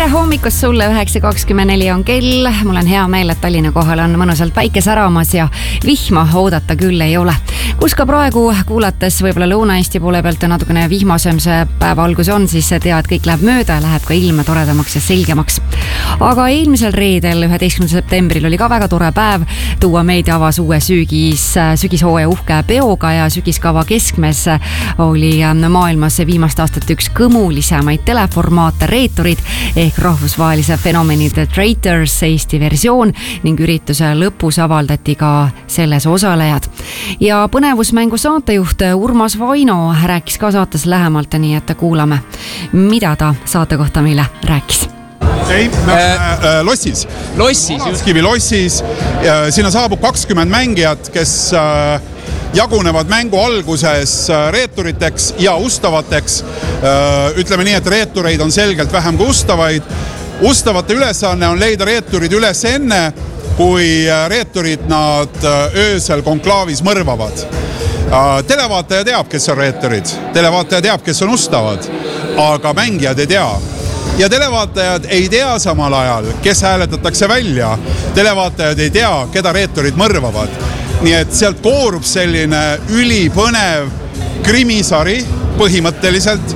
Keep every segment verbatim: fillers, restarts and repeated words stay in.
tere hommikust sulle, üheksa kakskümmend neli on kell. Mul on hea meel, et Tallinna kohal on mõnusalt päike säramas ja vihma oodata küll ei ole. Kus ka praegu kuulates võib-olla Lõuna-Eesti poole pealt natukene vihmasem see päeva algus on, siis tead, kõik läheb mööda ja läheb ka ilme toredamaks ja selgemaks. Aga eelmisel reedel, üheteistkümnendal septembril oli ka väga tore päev. Tuua meedia avas uue sügis, sügishooaja uhke peoga ja sügiskava keskmes oli maailmas viimast aastat üks kõmulisemaid teleformaate Reeturid ehk rahvusvahelise fenomeni The Traitors Eesti versioon ning ürituse lõpus avaldati ka selles osalejad. Ja põnevusmängu saatejuht Urmas Vaino rääkis ka saates lähemalt, nii et kuulame, mida ta saate kohta meile rääkis. Ei, me äh, lossis. Lossis. Kivi lossis. Sinna saabub kakskümmend mängijat, kes äh, jagunevad mängu alguses reeturiteks ja ustavateks. Ütleme nii, et reetureid on selgelt vähem kui ustavaid. Ustavate ülesanne on leida reeturid üles enne, kui reeturid nad öösel konklaavis mõrvavad. Televaataja teab, kes on reeturid. Televaataja teab, kes on ustavad, aga mängijad ei tea. Ja televaatajad ei tea samal ajal, kes hääletatakse välja. Televaatajad ei tea, keda reeturid mõrvavad. Nii et sealt koorub selline ülipõnev krimisari põhimõtteliselt,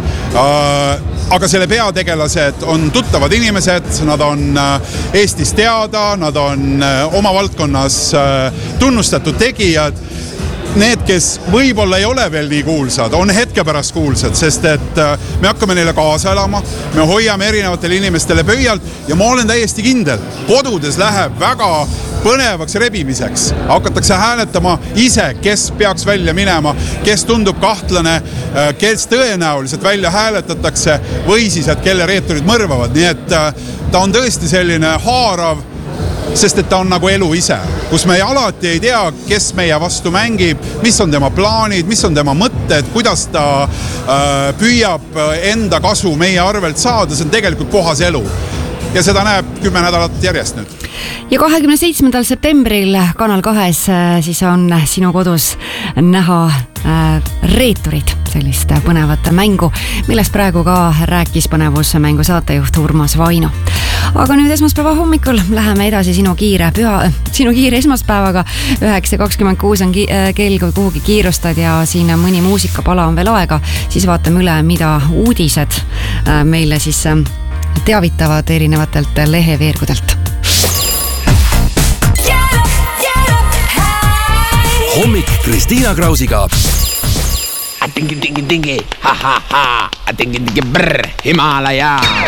aga selle peategelased on tuttavad inimesed, nad on Eestis teada, nad on oma valdkonnas tunnustatud tegijad. Need, kes võib-olla ei ole veel nii kuulsad, on hetke pärast kuulsad, sest et me hakkame neile kaasa elama, me hoiame erinevatele inimestele pöialt ja ma olen täiesti kindel, kodudes läheb väga põnevaks rebimiseks. Hakatakse hääletama ise, kes peaks välja minema, kes tundub kahtlane, kes tõenäoliselt välja hääletatakse või siis, et kelle reeturid mõrvavad. Nii et ta on tõesti selline haarav, sest et ta on nagu elu ise, kus me alati ei tea, kes meie vastu mängib, mis on tema plaanid, mis on tema mõtted, kuidas ta äh, püüab enda kasu meie arvelt saada, see on tegelikult puhas elu. Ja seda näeb kümme nädalat järjest nüüd. Ja kahekümne seitsmendal septembril Kanal kahes siis on sinu kodus näha äh, reeturid, sellist põnevat mängu, millest praegu ka rääkis põnevusmängu saatejuht Urmas Vaino. Aga nüüd esmaspäeva hommikul läheme edasi sinu kiire püha, sinu kiire esmaspäevaga. üheksa kakskümmend kuus on kell, kui kuhugi kiirustad ja siin mõni muusikapala on veel aega, siis vaatame üle, mida uudised meile siis teavitavad erinevatelt leheveergudelt. Hommik Kristiina Krausiga. Tingi, tingi, tingi, ha, ha, ha, tingi, tingi, brr, Himalaja.